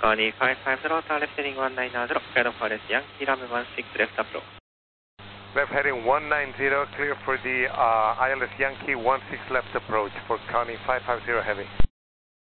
Connie 550, left heading 190, clear for left Yankee, runway 16 left approach. Left heading 190, clear for the ILS Yankee 16 left approach for Connie 550 heavy.